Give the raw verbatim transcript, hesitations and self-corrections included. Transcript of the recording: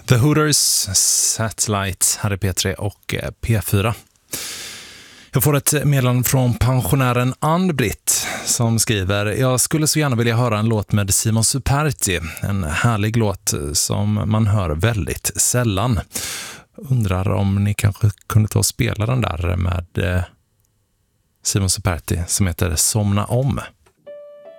The Hooters, Satellite, här är P tre och P fyra. Jag får ett meddelande från pensionären Ann-Britt som skriver: jag skulle så gärna vilja höra en låt med Simon Superti. En härlig låt som man hör väldigt sällan. Undrar om ni kanske kunde ta och spela den där med Simon Superti som heter Somna om.